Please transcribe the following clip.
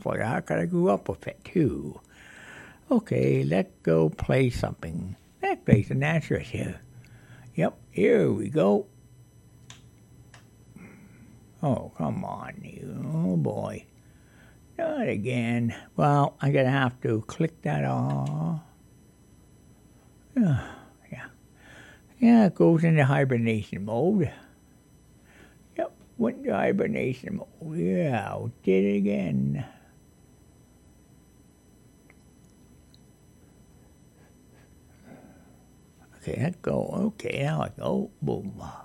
for that because I grew up with it too. Okay, let's go play something. Let's play some naturals here. Yep, here we go. Oh, come on, you. Oh, boy. Not again. Well, I'm going to have to click that off. Yeah. Yeah, it goes into hibernation mode. Yep, went into hibernation mode. Yeah, did it again. Okay, let's go. Okay, now I go. Boom.